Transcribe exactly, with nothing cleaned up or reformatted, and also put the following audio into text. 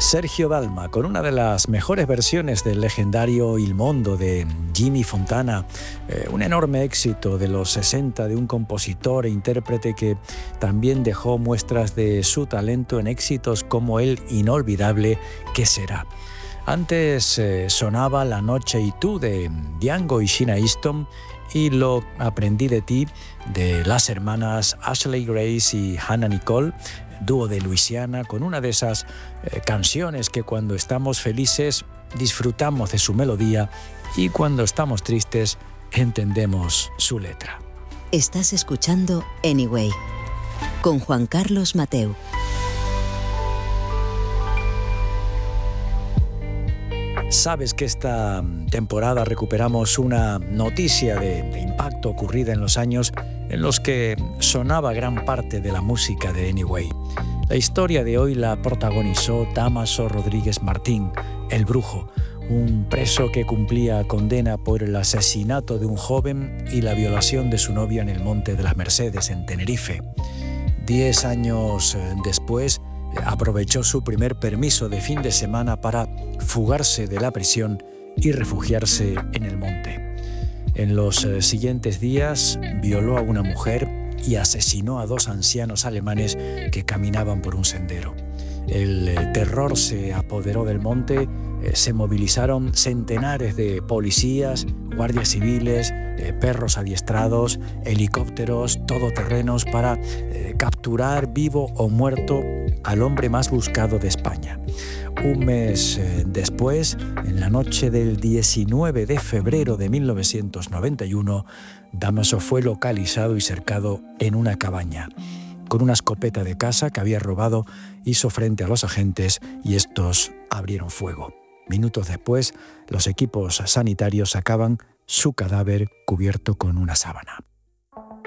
Sergio Dalma, con una de las mejores versiones del legendario Il Mondo de Jimmy Fontana, eh, un enorme éxito de los sesenta de un compositor e intérprete que también dejó muestras de su talento en éxitos como el inolvidable ¿Qué será? Antes eh, sonaba La noche y tú de Django y Sheena Easton y Lo aprendí de ti de las hermanas Ashley Grace y Hannah Nicole, dúo de Luisiana, con una de esas eh, canciones que cuando estamos felices disfrutamos de su melodía y cuando estamos tristes entendemos su letra. Estás escuchando Anyway, con Juan Carlos Mateu. Sabes que esta temporada recuperamos una noticia de, de impacto ocurrida en los años en los que sonaba gran parte de la música de Anyway. La historia de hoy la protagonizó Dámaso Rodríguez Martín, el Brujo, un preso que cumplía condena por el asesinato de un joven y la violación de su novia en el Monte de las Mercedes, en Tenerife. Diez años después, aprovechó su primer permiso de fin de semana para fugarse de la prisión y refugiarse en el monte. En los siguientes días violó a una mujer y asesinó a dos ancianos alemanes que caminaban por un sendero. El terror se apoderó del monte, se movilizaron centenares de policías, guardias civiles, perros adiestrados, helicópteros, todoterrenos para capturar vivo o muerto al hombre más buscado de España. Un mes después, en la noche del diecinueve de febrero de mil novecientos noventa y uno, Dámaso fue localizado y cercado en una cabaña. Con una escopeta de caza que había robado, hizo frente a los agentes y estos abrieron fuego. Minutos después, los equipos sanitarios sacaban su cadáver cubierto con una sábana.